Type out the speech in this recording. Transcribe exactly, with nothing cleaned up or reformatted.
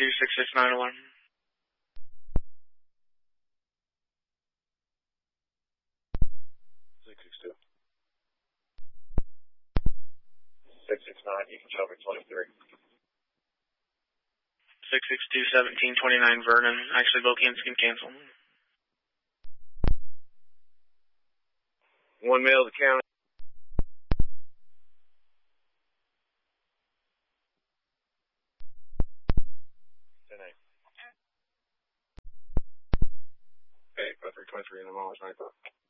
two, six six nine one. six six two. six six nine, you can show me twenty-three. six six two, seventeen twenty-nine Vernon. Actually, both ends can cancel. One mail to county. ten eight. Okay, three twenty-three in the moment, right?